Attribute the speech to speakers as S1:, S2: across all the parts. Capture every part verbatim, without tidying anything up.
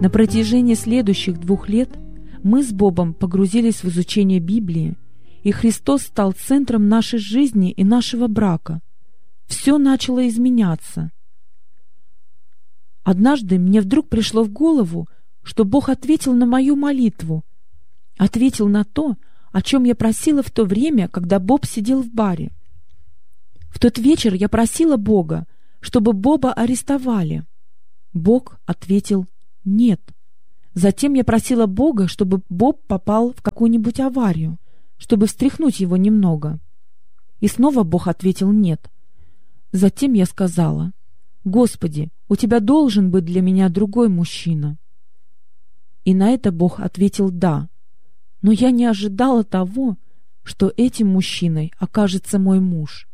S1: На протяжении следующих двух лет мы с Бобом погрузились в изучение Библии, и Христос стал центром нашей жизни и нашего брака. Все начало изменяться. Однажды мне вдруг пришло в голову, что Бог ответил на мою молитву, ответил на то, о чем я просила в то время, когда Боб сидел в баре. В тот вечер я просила Бога, чтобы Боба арестовали. Бог ответил «нет». Затем я просила Бога, чтобы Боб попал в какую-нибудь аварию, чтобы встряхнуть его немного. И снова Бог ответил «нет». Затем я сказала: «Господи, у Тебя должен быть для меня другой мужчина». И на это Бог ответил «да». Но я не ожидала того, что этим мужчиной окажется мой муж.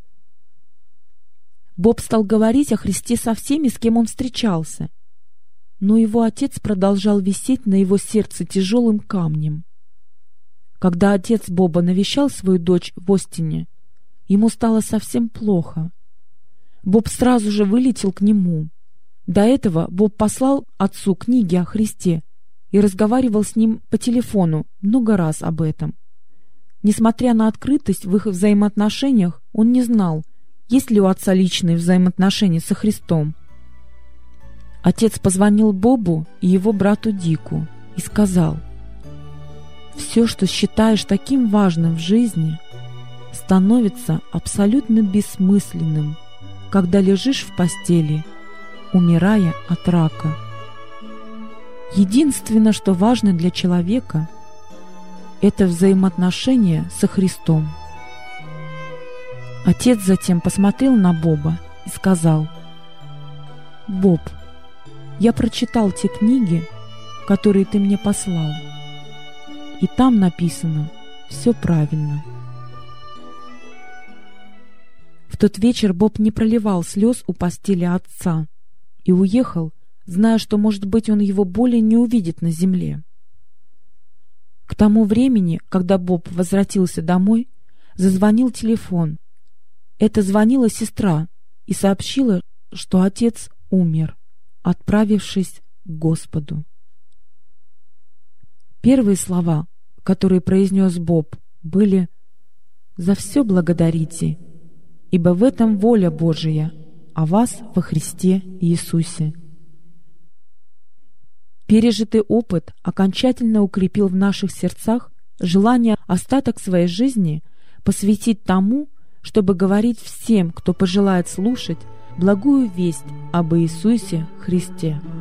S1: Боб стал говорить о Христе со всеми, с кем он встречался, но его отец продолжал висеть на его сердце тяжелым камнем. Когда отец Боба навещал свою дочь в Остине, ему стало совсем плохо. Боб сразу же вылетел к нему. До этого Боб послал отцу книги о Христе и разговаривал с ним по телефону много раз об этом. Несмотря на открытость в их взаимоотношениях, он не знал, есть ли у отца личные взаимоотношения со Христом. Отец позвонил Бобу и его брату Дику и сказал: «Все, что считаешь таким важным в жизни, становится абсолютно бессмысленным, когда лежишь в постели, умирая от рака. Единственное, что важно для человека, это взаимоотношения со Христом». Отец затем посмотрел на Боба и сказал: «Боб, я прочитал те книги, которые ты мне послал, и там написано все правильно». В тот вечер Боб не проливал слез у постели отца и уехал, зная, что, может быть, он его более не увидит на земле. К тому времени, когда Боб возвратился домой, зазвонил телефон. Это звонила сестра и сообщила, что отец умер, отправившись к Господу. Первые слова, которые произнес Боб, были: «За все благодарите, ибо в этом воля Божия о вас во Христе Иисусе». Пережитый опыт окончательно укрепил в наших сердцах желание остаток своей жизни посвятить тому, чтобы говорить всем, кто пожелает слушать, благую весть об Иисусе Христе.